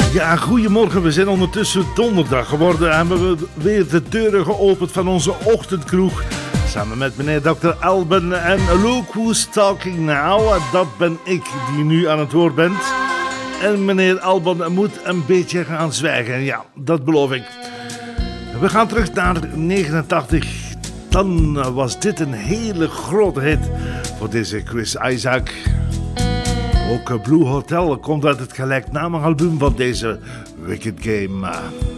Ja, goedemorgen. We zijn ondertussen donderdag geworden. Hebben we weer de deuren geopend van onze ochtendkroeg. Samen met meneer Dr. Alban en Look Who's Talking Now. Dat ben ik die nu aan het woord bent. En meneer Alban moet een beetje gaan zwijgen. Ja, dat beloof ik. We gaan terug naar 89. Dan was dit een hele grote hit voor deze Chris Isaak. Ook Blue Hotel komt uit het gelijknamige album van deze Wicked Game.